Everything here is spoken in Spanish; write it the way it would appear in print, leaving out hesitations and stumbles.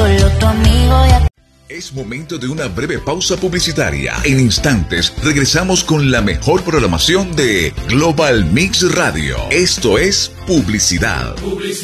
solo tu amigo. Es momento de una breve pausa publicitaria. En instantes regresamos con la mejor programación de Global Mix Radio. Esto es Publicidad.